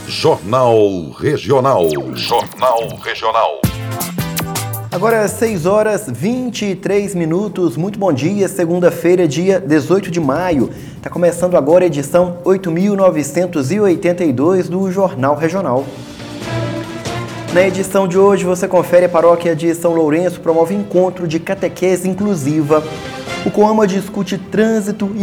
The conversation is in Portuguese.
Jornal Regional. Jornal Regional. Agora é 6h23. Muito bom dia, segunda-feira, dia 18 de maio. Está começando agora a edição 8.982 do Jornal Regional. Na edição de hoje você confere: a paróquia de São Lourenço promove encontro de catequese inclusiva. O COAMA discute trânsito e